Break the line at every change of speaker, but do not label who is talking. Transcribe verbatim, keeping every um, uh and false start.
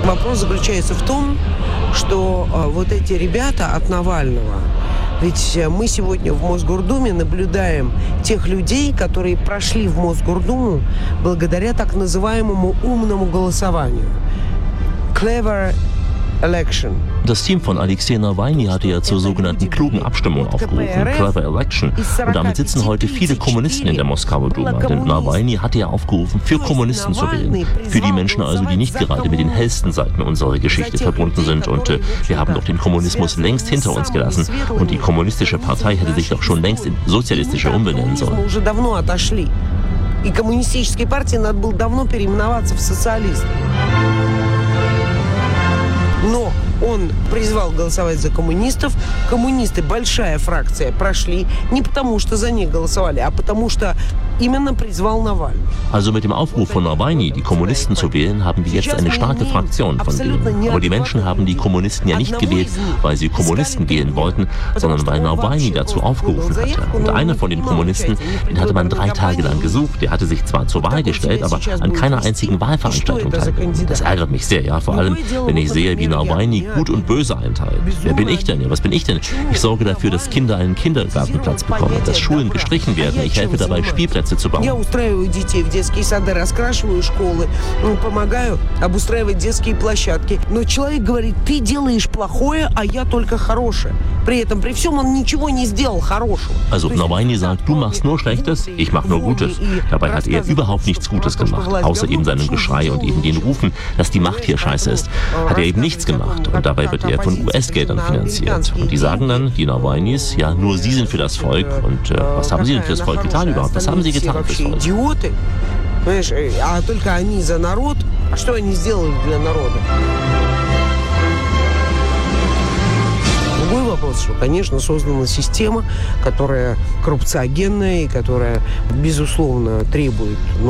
Вопрос заключается в том, что вот эти ребята от Навального, ведь мы сегодня в Мосгордуме наблюдаем тех людей, которые прошли в Мосгордуму благодаря так называемому умному голосованию. Clever election.
Das Team von Alexei Nawalny hatte ja zur sogenannten klugen Abstimmung aufgerufen, Clever Election. Und damit sitzen heute viele Kommunisten in der Moskauer Duma. Denn Nawalny hatte ja aufgerufen, für Kommunisten zu wählen. Für die Menschen also, die nicht gerade mit den hellsten Seiten unserer Geschichte verbunden sind. Und äh, wir haben doch den Kommunismus längst hinter uns gelassen. Und die kommunistische Partei hätte sich doch schon längst in sozialistische umbenennen sollen.
И коммунистической партии надо было давно переименоваться в социалисты. Но он призвал голосовать за коммунистов. Коммунисты, большая фракция, прошли не потому, что за них голосовали, а потому, что именно призвал Навальny.
Also mit dem Aufruf von Nawalny, die Kommunisten zu wählen, haben wir jetzt eine starke Fraktion von denen. Aber die Menschen haben die Kommunisten ja nicht gewählt, weil sie Kommunisten wählen wollten, sondern weil Nawalny dazu aufgerufen hatte. Und einer von den Kommunisten, den hatte man drei Tage lang gesucht. Der hatte sich zwar zur Wahl gestellt, aber an keiner einzigen Wahlveranstaltung teilgenommen. Das ärgert mich sehr, ja, vor allem, wenn ich sehe, wie Nawalny Gut und Böse einteilt. Wer bin ich denn? Ja, was bin ich denn? Ich sorge dafür, dass Kinder einen Kindergartenplatz bekommen, dass Schulen gestrichen werden. Ich helfe dabei, Spielplätze zu bauen.
Я устраиваю детей в детские сады, раскрашиваю школы, помогаю обустраивать детские площадки. Но человек говорит, ты делаешь плохое, а я только хорошее. При этом, при всем, он ничего не сделал хорошего.
Also Nawalny sagt, du machst nur Schlechtes, ich mach nur Gutes. Dabei hat er überhaupt nichts Gutes gemacht, außer eben seinem Geschrei und eben den Rufen, dass die Macht hier scheiße ist. Hat er eben nichts gemacht. Und dabei wird er von U S-Geldern finanziert. Und die sagen dann, die Nawalnys, ja, nur sie sind für das Volk. Und äh, was haben sie denn für das Volk getan überhaupt? Was haben sie getan fürs Volk?
Идиоты. Понимаешь, а только они за народ. А что они сделали для народа? Другой вопрос, что, конечно, создана система, которая коррупциогенная и которая, безусловно, требует